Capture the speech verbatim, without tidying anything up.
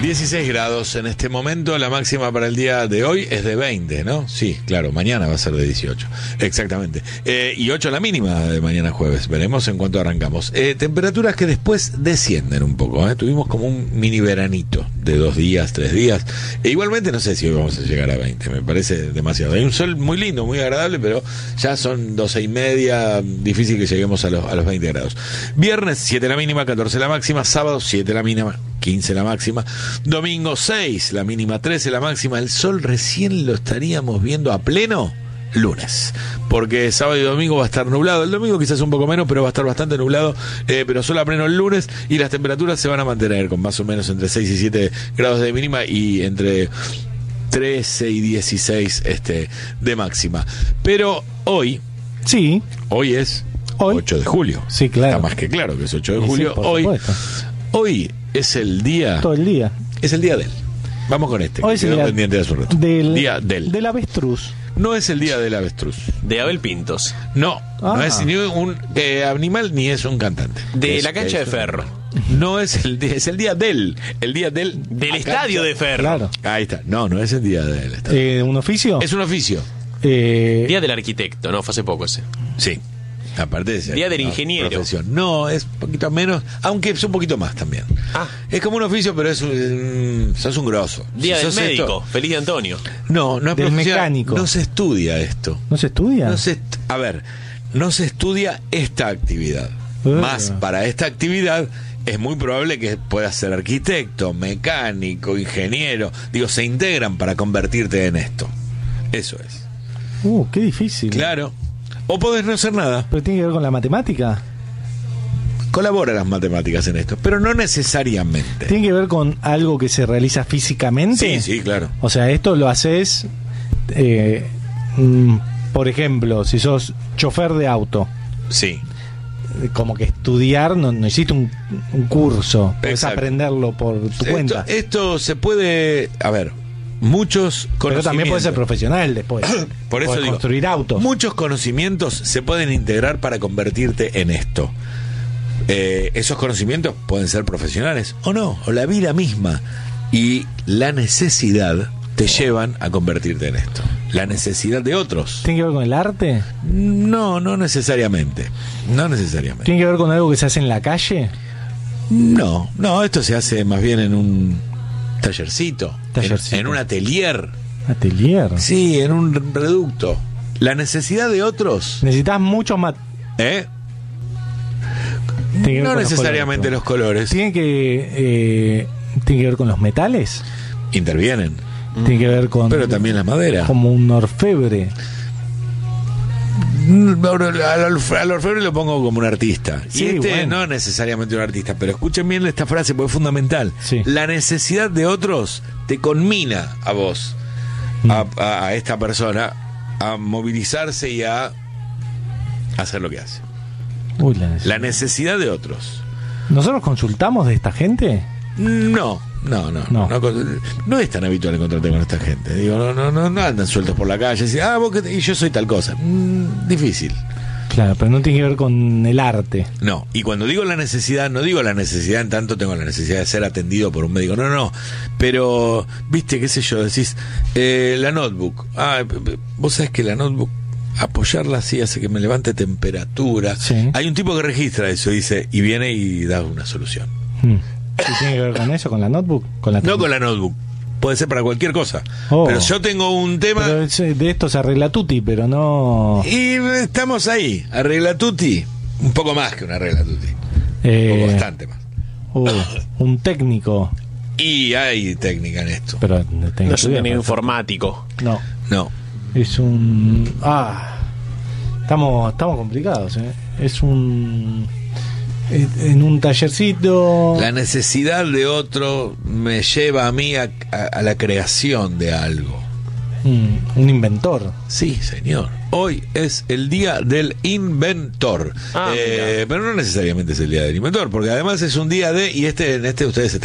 dieciséis grados en este momento, la máxima para el día de hoy es de veinte, ¿no? Sí, claro, mañana va a ser de dieciocho, exactamente. Eh, y ocho la mínima de mañana jueves, veremos en cuánto arrancamos. Eh, temperaturas que después descienden un poco, ¿eh? Tuvimos como un mini veranito de dos días, tres días. E igualmente no sé si hoy vamos a llegar a veinte, me parece demasiado. Hay un sol muy lindo, muy agradable, pero ya son doce y media, difícil que lleguemos a los, a los veinte grados. Viernes, siete la mínima, catorce la máxima. Sábado, siete la mínima, quince la máxima. Domingo, seis la mínima, trece la máxima. El sol recién lo estaríamos viendo a pleno lunes, porque sábado y domingo va a estar nublado. El domingo quizás un poco menos, pero va a estar bastante nublado, eh, pero sol a pleno el lunes, y las temperaturas se van a mantener con más o menos entre seis y siete grados de mínima y entre trece y dieciséis este, de máxima. Pero hoy, sí, hoy es hoy. ocho de julio. Sí, claro. Está más que claro que es ocho de julio. Sí, hoy, supuesto. hoy es el día. Todo el día. Es el día del. Vamos con este. Hoy Que es el quedó día pendiente de hace un rato. Del, día del. Del avestruz. No es el día del avestruz. De Abel Pintos. No, Ah. no es ni un eh, animal ni es un cantante. De Es- la cancha es de un- Ferro. No es el día, es el día del. El día del. Del la estadio cancha- de Ferro. Claro. Ahí está. No, no es el día del estadio. Eh, ¿Un oficio? Es un oficio. Eh, Día del arquitecto, no, fue hace poco ese. Sí. Aparte de ser Día del una ingeniero. profesión. No, es un poquito menos, aunque es un poquito más también. Ah. Es como un oficio, pero es un, sos un grosso. Día Si del sos médico, esto- feliz de Antonio. no, no es Del profesional. mecánico. No se estudia esto. ¿No se estudia? No se, est- a ver, no se estudia esta actividad. Ah. Más para esta actividad es muy probable que puedas ser arquitecto, mecánico, ingeniero. Digo, se integran para convertirte en esto. Eso es. Uh, qué difícil. Claro. O podés no hacer nada. ¿Pero tiene que ver con la matemática? Colabora las matemáticas en esto, pero no necesariamente. ¿Tiene que ver con algo que se realiza físicamente? Sí, sí, claro. O sea, esto lo haces, eh, mm, por ejemplo, si sos chofer de auto, Sí. eh, como que estudiar, no, no hiciste un, un curso, puedes Exacto. aprenderlo por tu Esto, cuenta. esto se puede, a ver, muchos Pero también puede ser conocimientos- profesional después. Por eso Podés digo, construir autos. muchos conocimientos se pueden integrar para convertirte en esto. Eh, esos conocimientos pueden ser profesionales o no, o la vida misma. Y la necesidad te llevan a convertirte en esto. La necesidad de otros. ¿Tiene que ver con el arte? No, no necesariamente. No necesariamente. ¿Tiene que ver con algo que se hace en la calle? No, no, esto se hace más bien en un tallercito, Tallercito. En, en un atelier, Atelier. sí, en un reducto. La necesidad de otros, Necesitas muchos mat... ¿eh? Tiene que ver No con los necesariamente colores. los colores ¿Tiene que, eh, ¿Tiene que ver con los metales? intervienen, Tiene que ver con... pero también la madera. Como un orfebre. Mm, Al, orfe- al orfebre lo pongo como un artista. Sí, y este bueno. no necesariamente un artista, pero escuchen bien esta frase porque es fundamental. Sí. La necesidad de otros te conmina a vos, Mm. a, a- a esta persona, a movilizarse y a hacer lo que hace. Uy, la necesidad. La necesidad de otros. ¿Nosotros consultamos de esta gente? No, no, no, No. no, no, no es tan habitual encontrarte con esta gente. Digo, no, no, no, no andan sueltos por la calle y dicen, ah, vos que- y yo soy tal cosa. Mm, difícil. Claro, pero no tiene que ver con el arte. No, y cuando digo la necesidad, no digo la necesidad en tanto tengo la necesidad de ser atendido por un médico, no, no, pero, viste, qué sé yo, decís, eh, la notebook, ah, p- p- vos sabés que la notebook, apoyarla así hace que me levante temperatura, Sí. hay un tipo que registra eso, dice, y viene y da una solución. Hmm. ¿Y tiene que ver con eso, con la notebook? Con la No con la notebook, puede ser para cualquier cosa, Oh. pero yo tengo un tema... Pero es- de esto se arregla tutti, pero no... Y estamos ahí, arregla tutti, un poco más que una arregla tutti, Eh, o bastante más. uh, un técnico. Y hay técnica en esto. Pero no No tengo es un ingeniero informático. No, No, es un... Ah, estamos, estamos complicados, ¿eh? Es un... En un tallercito... la necesidad de otro me lleva a mí a, a- a la creación de algo. Mm, un inventor. Sí, señor. Hoy es el día del inventor. Ah, Eh, pero no necesariamente es el día del inventor, porque además es un día de, y este en este ustedes están